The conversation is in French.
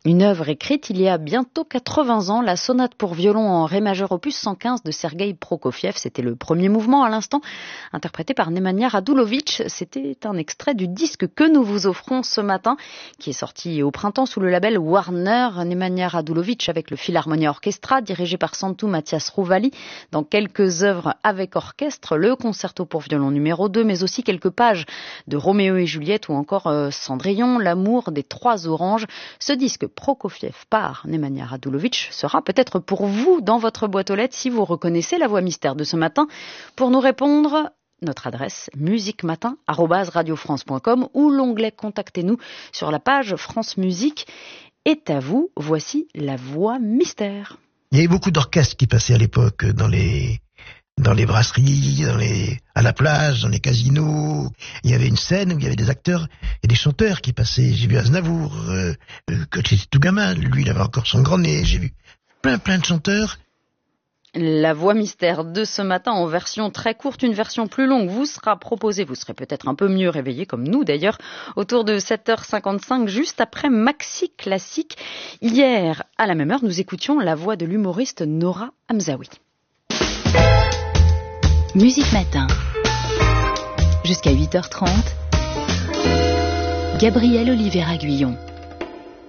Une œuvre écrite il y a bientôt 80 ans, la sonate pour violon en ré majeur opus 115 de Sergueï Prokofiev. C'était le premier mouvement à l'instant, interprété par Nemanja Radulović. C'était un extrait du disque que nous vous offrons ce matin, qui est sorti au printemps sous le label Warner. Nemanja Radulović avec le Philharmonia Orchestra, dirigé par Santu Matthias Rouvali, dans quelques œuvres avec orchestre, le concerto pour violon numéro 2, mais aussi quelques pages de Roméo et Juliette ou encore Cendrillon, l'amour des trois oranges. Ce disque Prokofiev par Nemanja Radulović sera peut-être pour vous dans votre boîte aux lettres si vous reconnaissez la voix mystère de ce matin. Pour nous répondre, notre adresse musiquematin@radiofrance.com ou l'onglet Contactez-nous sur la page France Musique est à vous. Voici la voix mystère. Il y avait beaucoup d'orchestres qui passaient à l'époque dans les brasseries, à la plage, dans les casinos. Il y avait une scène où il y avait des acteurs et des chanteurs qui passaient. J'ai vu Aznavour, quand j'étais tout gamin, lui il avait encore son grand nez. J'ai vu plein de chanteurs. La voix mystère de ce matin en version très courte, une version plus longue vous sera proposée. Vous serez peut-être un peu mieux réveillé, comme nous d'ailleurs, autour de 7h55, juste après Maxi Classique. Hier, à la même heure, nous écoutions la voix de l'humoriste Nora Hamzaoui. Musique Matin, jusqu'à 8h30, Gabriel Oliveira Guyon.